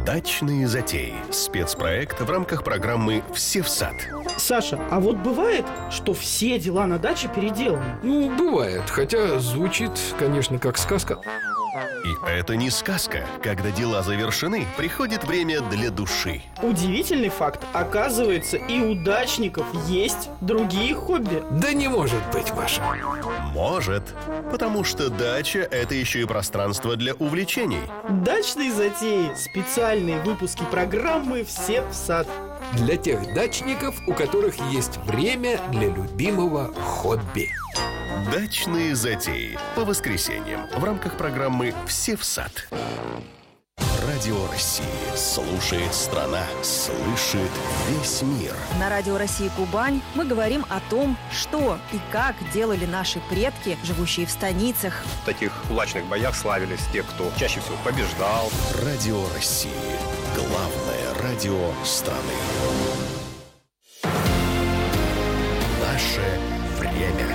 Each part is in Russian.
Дачные затеи. Спецпроект в рамках программы «Все в сад». Саша, а вот бывает, что все дела на даче переделаны? Ну, бывает, хотя звучит, конечно, как сказка. И это не сказка. Когда дела завершены, приходит время для души. Удивительный факт. Оказывается, и у дачников есть другие хобби. Да не может быть, Маша. Может, потому что дача – это еще и пространство для увлечений. Дачные затеи. Специальные выпуски программы «Все в сад». Для тех дачников, у которых есть время для любимого хобби. Дачные затеи. По воскресеньям в рамках программы «Все в сад». Радио России. Слушает страна. Слышит весь мир. На Радио России Кубань мы говорим о том, что и как делали наши предки, живущие в станицах. В таких кулачных боях славились те, кто чаще всего побеждал. Радио России. Главное радио страны. Наше время.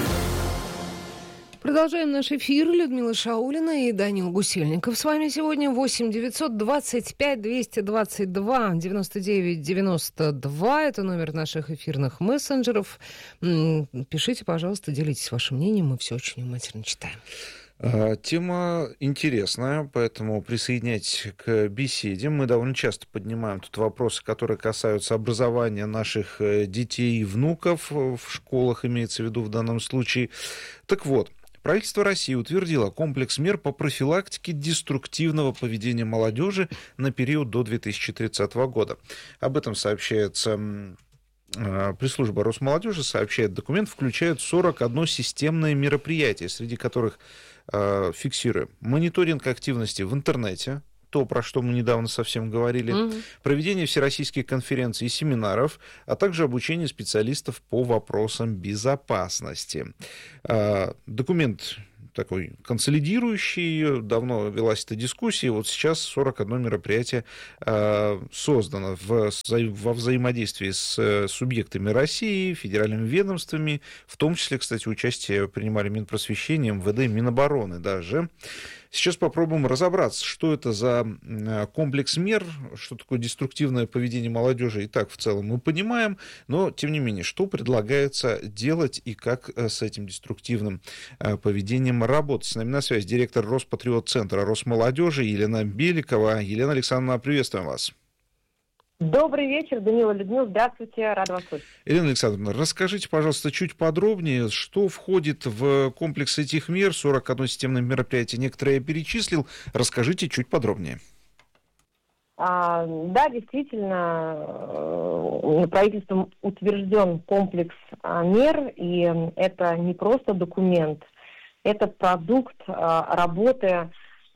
Продолжаем наш эфир. Людмила Шаулина и Данил Гусельников. С вами сегодня 8 925 222 99 92. Это номер наших эфирных мессенджеров. Пишите, пожалуйста, делитесь вашим мнением. Мы все очень внимательно читаем. Тема интересная, поэтому присоединяйтесь к беседе. Мы довольно часто поднимаем тут вопросы, которые касаются образования наших детей и внуков в школах, имеется в виду в данном случае. Так вот, правительство России утвердило комплекс мер по профилактике деструктивного поведения молодежи на период до 2030 года. Об этом сообщается пресс-служба Росмолодежи, сообщает, документ включает 41 системное мероприятие, среди которых фиксируем мониторинг активности в интернете, то, про что мы недавно совсем говорили, проведение всероссийских конференций и семинаров, а также обучение специалистов по вопросам безопасности. Документ такой консолидирующий, давно велась эта дискуссия, вот сейчас 41 мероприятие создано во взаимодействии с субъектами России, федеральными ведомствами, в том числе, кстати, участие принимали Минпросвещение, МВД, Минобороны даже. Сейчас попробуем разобраться, что это за комплекс мер, что такое деструктивное поведение молодежи, и так в целом мы понимаем, но, тем не менее, что предлагается делать и как с этим деструктивным поведением работать. С нами на связи директор Роспатриот-центра Росмолодежи Елена Беликова. Елена Александровна, приветствуем вас. Добрый вечер, Данила, Людмила, здравствуйте, рада вас слышать. Елена Александровна, расскажите, пожалуйста, чуть подробнее, что входит в комплекс этих мер, 41 системное мероприятие, некоторые я перечислил, расскажите чуть подробнее. Да, действительно, правительством утвержден комплекс мер, и это не просто документ, это продукт работы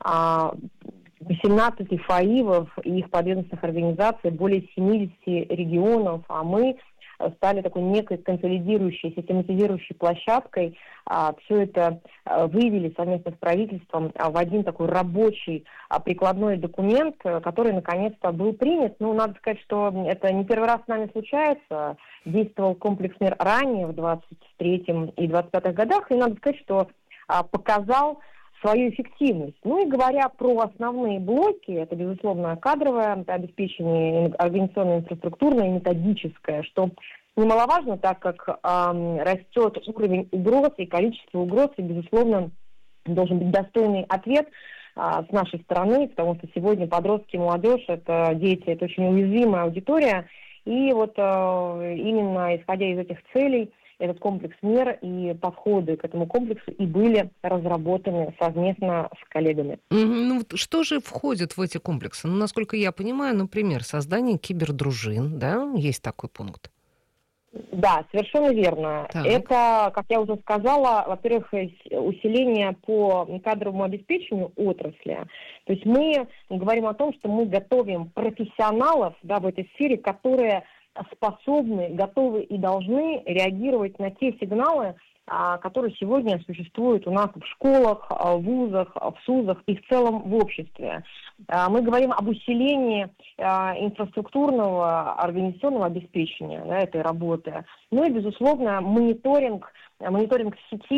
18 ФАИВов и их подведомственных организаций, более 70 регионов, а мы стали такой некой консолидирующей, систематизирующей площадкой. Все это вывели совместно с правительством в один такой рабочий прикладной документ, который наконец-то был принят. Ну, надо сказать, что это не первый раз с нами случается. Действовал комплекс мер ранее, в 23-м и 25-х годах, и надо сказать, что показал свою эффективность. Ну и говоря про основные блоки, это, безусловно, кадровое обеспечение, организационное, инфраструктурное и методическое, что немаловажно, так как растет уровень угроз и количество угроз, и, безусловно, должен быть достойный ответ с нашей стороны, потому что сегодня подростки и молодежь, это дети, это очень уязвимая аудитория, и вот именно исходя из этих целей, этот комплекс мер и подходы к этому комплексу и были разработаны совместно с коллегами. Ну, что же входит в эти комплексы? Ну, насколько я понимаю, например, создание кибердружин, да, есть такой пункт? Да, совершенно верно. Так. Это, как я уже сказала, во-первых, усиление по кадровому обеспечению отрасли. То есть мы говорим о том, что мы готовим профессионалов, да, в этой сфере, которые способны, готовы и должны реагировать на те сигналы, которые сегодня существуют у нас в школах, в вузах, в СУЗах и в целом в обществе. Мы говорим об усилении инфраструктурного, организационного обеспечения, да, этой работы. Ну и, безусловно, мониторинг сети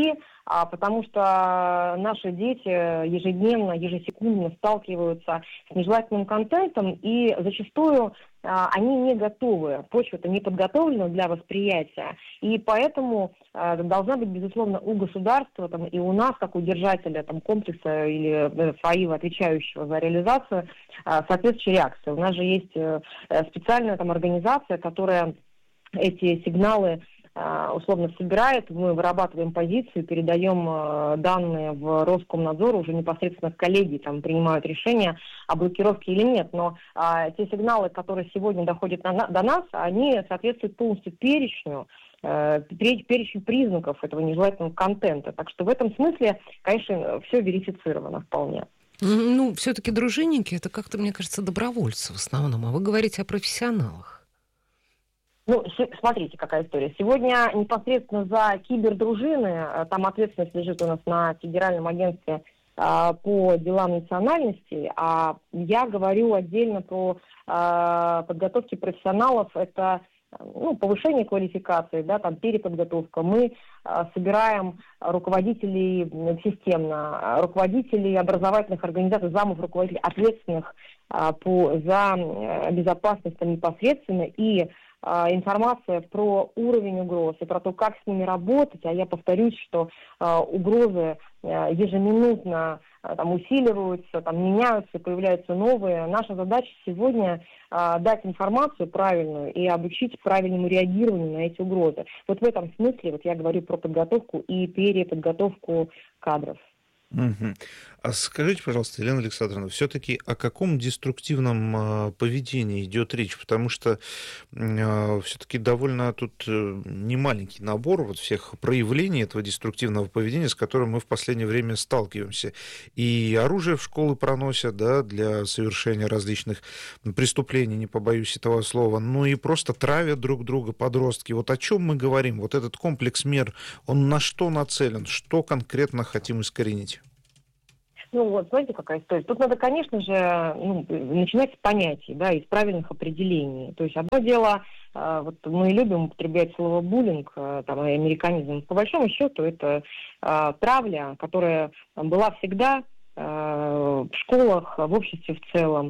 потому что наши дети ежедневно, ежесекундно сталкиваются с нежелательным контентом, и зачастую они не готовы, почва-то не подготовлена для восприятия, и поэтому должна быть, безусловно, у государства там, и у нас, как у держателя там, комплекса или ФАИВа, отвечающего за реализацию, соответствующая реакция. У нас же есть специальная там, организация, которая эти сигналы условно собирает, мы вырабатываем позицию, передаем данные в Роскомнадзор, уже непосредственно коллеги там принимают решение о блокировке или нет. Но те сигналы, которые сегодня доходят до нас, они соответствуют полностью перечню признаков этого нежелательного контента. Так что в этом смысле, конечно, все верифицировано вполне. Ну, все-таки дружинники, это как-то, мне кажется, добровольцы в основном, а вы говорите о профессионалах. Ну, смотрите, какая история. Сегодня непосредственно за кибердружины, там ответственность лежит у нас на Федеральном агентстве по делам национальностей, а я говорю отдельно про подготовки профессионалов, это повышение квалификации, да, там переподготовка. Мы собираем руководителей системно, руководителей образовательных организаций, замов руководителей, ответственных за безопасность там, непосредственно, и информация про уровень угроз и про то, как с ними работать. А я повторюсь, что угрозы ежеминутно там, усиливаются, там, меняются, появляются новые. Наша задача сегодня дать информацию правильную и обучить правильному реагированию на эти угрозы. Вот в этом смысле вот я говорю про подготовку и переподготовку кадров. Угу. А скажите, пожалуйста, Елена Александровна, все-таки о каком деструктивном поведении идет речь? Потому что все-таки довольно тут немаленький набор вот всех проявлений этого деструктивного поведения, с которым мы в последнее время сталкиваемся. И оружие в школы проносят, да, для совершения различных преступлений, не побоюсь этого слова, ну и просто травят друг друга подростки. Вот о чем мы говорим? Вот этот комплекс мер, он на что нацелен? Что конкретно хотим искоренить? Ну вот, знаете, какая история? Тут надо, конечно же, начинать с понятий, да, из правильных определений. То есть одно дело, вот мы любим употреблять слово буллинг, там, американизм. По большому счету это травля, которая была всегда в школах, в обществе в целом.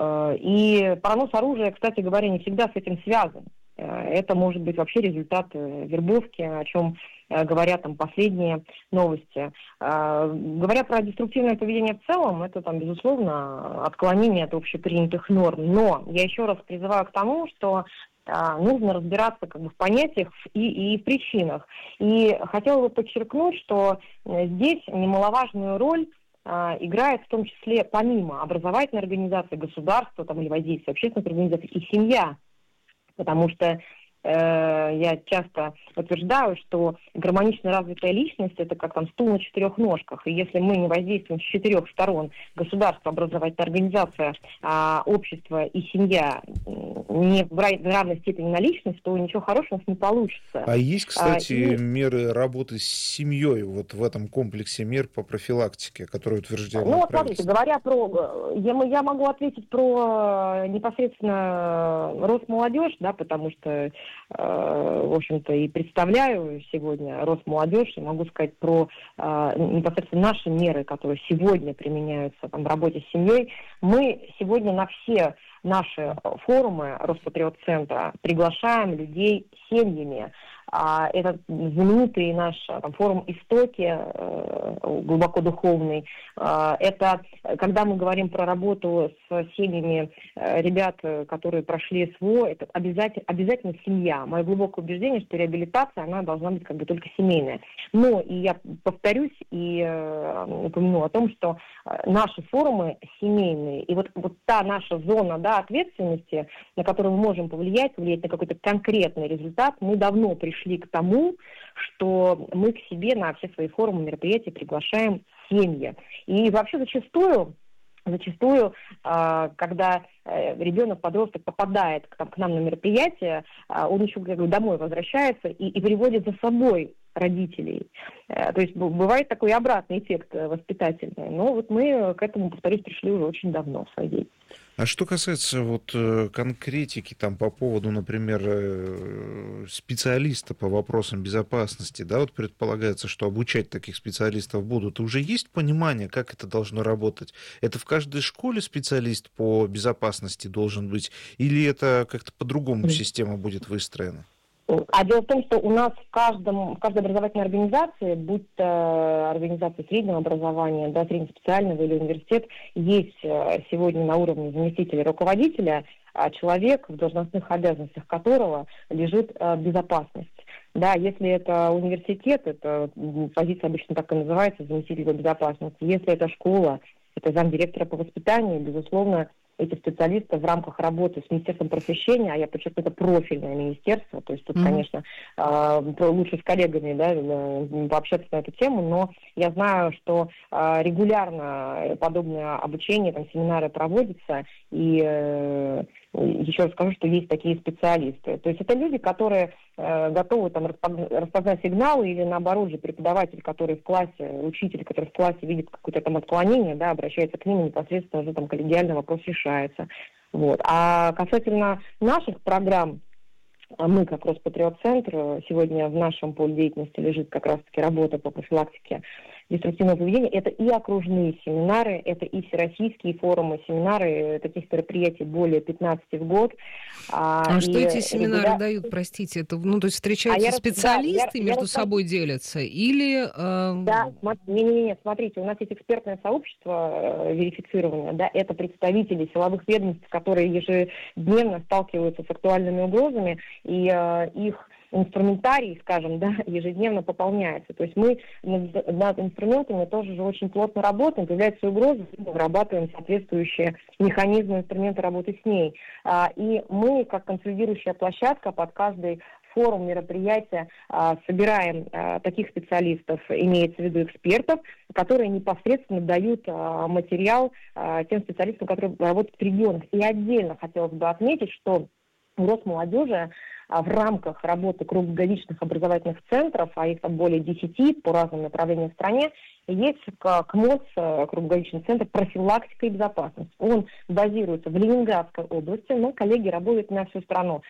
И пронос оружия, кстати говоря, не всегда с этим связан. Это может быть вообще результат вербовки, о чем говорят там последние новости. Говоря про деструктивное поведение в целом, это там, безусловно, отклонение от общепринятых норм. Но я еще раз призываю к тому, что нужно разбираться как бы в понятиях и в причинах. И хотела бы подчеркнуть, что здесь немаловажную роль играет в том числе помимо образовательной организации, государства там, или воздействия общественных организаций и семья. Потому что я часто утверждаю, что гармонично развитая личность – это как там стул на 4 ножках. И если мы не воздействуем с 4 сторон – государство, образовательная организация, общество и семья не в равной степени на личность, то ничего хорошего у нас не получится. А есть, кстати, меры работы с семьей вот в этом комплексе мер по профилактике, которые утверждены? Ну, вот смотрите, говоря про... Я могу ответить про непосредственно Росмолодежь, да, потому что в общем-то, и представляю сегодня Росмолодежь, и могу сказать про непосредственно наши меры, которые сегодня применяются там, в работе с семьей. Мы сегодня на все наши форумы Роспатриот-центра приглашаем людей с семьями. Это знаменитый наш там, форум «Истоки», глубоко духовный. Это когда мы говорим про работу с семьями ребят, которые прошли СВО, это обязательно семья. Мое глубокое убеждение, что реабилитация, она должна быть как бы только семейная. Но и я повторюсь и упомяну о том, что наши форумы семейные. И вот та наша зона, да, ответственности, на которую мы можем повлиять на какой-то конкретный результат, мы давно пришли к тому, что мы к себе на все свои форумы, мероприятия приглашаем семьи. И вообще зачастую, когда ребенок, подросток попадает к нам на мероприятие, он еще как бы домой возвращается и приводит за собой родителей. То есть бывает такой обратный эффект воспитательный. Но вот мы к этому, повторюсь, пришли уже очень давно в своей деятельности. А что касается вот конкретики там по поводу, например, специалиста по вопросам безопасности, да, вот предполагается, что обучать таких специалистов будут. Уже есть понимание, как это должно работать? Это в каждой школе специалист по безопасности должен быть, или это как-то по-другому система будет выстроена? А дело в том, что у нас в каждой образовательной организации, будь то организация среднего образования, да, среднеспециального или университет, есть сегодня на уровне заместителя руководителя человек, в должностных обязанностях которого лежит безопасность. Да, если это университет, это позиция обычно так и называется, заместитель по безопасности. Если это школа, это замдиректора по воспитанию, безусловно, эти специалисты в рамках работы с Министерством просвещения, а я подчеркну, это профильное министерство, то есть тут, конечно, лучше с коллегами, да, пообщаться на эту тему, но я знаю, что регулярно подобное обучение, там, семинары проводятся, и еще раз скажу, что есть такие специалисты. То есть это люди, которые готовы там распознать сигналы, или наоборот же преподаватель, который в классе, учитель, который в классе видит какое-то там отклонение, да, обращается к ним, непосредственно уже там коллегиально вопрос решается. Вот. А касательно наших программ, мы, как Роспатриот-центр, сегодня в нашем поле деятельности лежит как раз-таки работа по профилактике деструктивного поведения. Это и окружные семинары, это и всероссийские форумы, семинары, таких мероприятий более 15 в год. Что эти семинары дают, простите? Это, то есть встречаются специалисты, между собой делятся? Или... Да, нет, смотрите, у нас есть экспертное сообщество верифицированное, да, это представители силовых ведомств, которые ежедневно сталкиваются с актуальными угрозами, и их инструментарий, скажем, да, ежедневно пополняется. То есть мы над инструментами тоже же очень плотно работаем, появляются угрозы, мы вырабатываем соответствующие механизмы, инструменты работы с ней. И мы, как консолидирующая площадка, под каждый форум, мероприятия собираем таких специалистов, имеется в виду экспертов, которые непосредственно дают материал тем специалистам, которые работают в регионах. И отдельно хотелось бы отметить, что у Росмолодежи в рамках работы круглогодичных образовательных центров, а их там более 10 по разным направлениям в стране, есть КМОС, круглогодичный центр профилактика и безопасность. Он базируется в Ленинградской области, но коллеги работают на всю страну.